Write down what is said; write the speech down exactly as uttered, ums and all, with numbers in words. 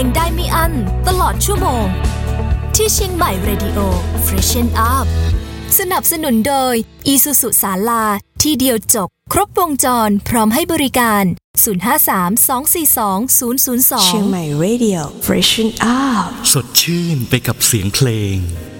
งได้ไม่อั้นตลอดชั่วโมงที่เชียงใหม่ Radio Freshen Up สนับสนุนโดย Isuzu ศาลาที่เดียวจบครบวงจรพร้อมให้บริการศูนย์ ห้า สาม สอง สี่ สอง ศูนย์ ศูนย์ สองเชียงใหม่ Radio Freshen Up สดชื่นไปกับเสียงเพลง